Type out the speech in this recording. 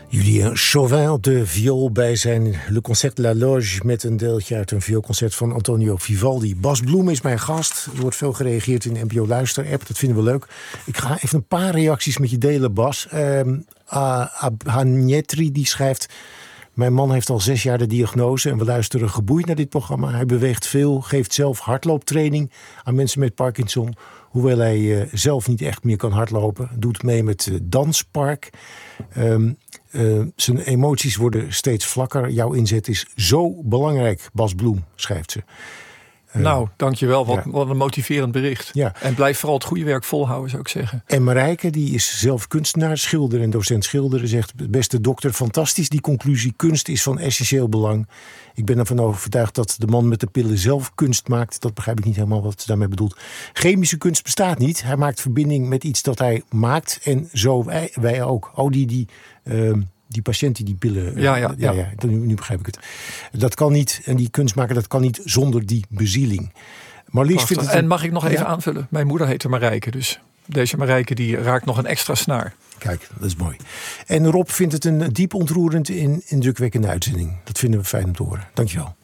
Julien Chauvin op de viool bij zijn Le Concert de la Loge met een deeltje uit een vioolconcert van Antonio Vivaldi. Bas Bloem is mijn gast. Er wordt veel gereageerd in de NPO Luister-app. Dat vinden we leuk. Ik ga even een paar reacties met je delen, Bas. Hanetri die schrijft: mijn man heeft al 6 jaar de diagnose en we luisteren geboeid naar dit programma. Hij beweegt veel, geeft zelf hardlooptraining aan mensen met Parkinson. Hoewel hij zelf niet echt meer kan hardlopen. Doet mee met Danspark. Zijn emoties worden steeds vlakker. Jouw inzet is zo belangrijk, Bas Bloem, schrijft ze. Dankjewel. Wat een motiverend bericht. Ja. En blijf vooral het goede werk volhouden, zou ik zeggen. En Marijke, die is zelf kunstenaar, schilder en docent schilderen, zegt: beste dokter, fantastisch die conclusie. Kunst is van essentieel belang. Ik ben ervan overtuigd dat de man met de pillen zelf kunst maakt. Dat begrijp ik niet helemaal wat ze daarmee bedoelt. Chemische kunst bestaat niet. Hij maakt verbinding met iets dat hij maakt. En zo wij ook. Die patiënt die pillen... Ja, nu begrijp ik het. Dat kan niet. En die kunstmaker, dat kan niet zonder die bezieling. Marlies vindt het... En mag ik nog even aanvullen? Mijn moeder heette Marijke, dus deze Marijke die raakt nog een extra snaar. Kijk, dat is mooi. En Rob vindt het een diep ontroerend en indrukwekkende uitzending. Dat vinden we fijn om te horen. Dankjewel.